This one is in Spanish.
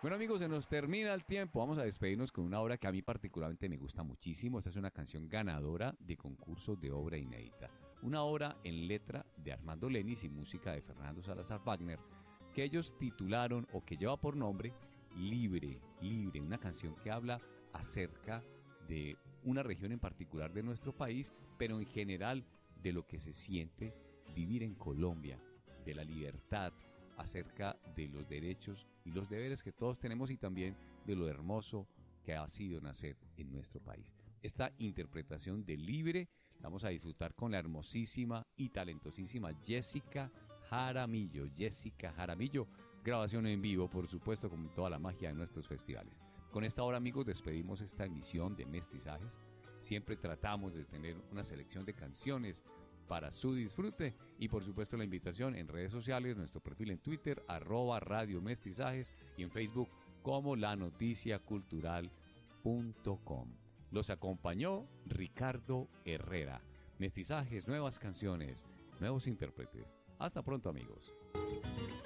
Bueno amigos, se nos termina el tiempo. Vamos a despedirnos con una obra que a mí particularmente me gusta muchísimo. Esta es una canción ganadora de concurso de obra inédita. Una obra en letra de Armando Lenis y música de Fernando Salazar Wagner, que ellos titularon o que lleva por nombre Libre, Libre. Una canción que habla acerca de una región en particular de nuestro país, pero en general de lo que se siente vivir en Colombia, de la libertad, acerca de los derechos y los deberes que todos tenemos y también de lo hermoso que ha sido nacer en nuestro país. Esta interpretación de Libre la vamos a disfrutar con la hermosísima y talentosísima Jessica Jaramillo. Jessica Jaramillo, grabación en vivo, por supuesto, con toda la magia de nuestros festivales. Con esta hora, amigos, despedimos esta emisión de Mestizajes. Siempre tratamos de tener una selección de canciones para su disfrute y por supuesto la invitación en redes sociales, nuestro perfil en Twitter @Radio Mestizajes y en Facebook como lanoticiacultural.com. Los acompañó Ricardo Herrera. Mestizajes, nuevas canciones, nuevos intérpretes. Hasta pronto amigos.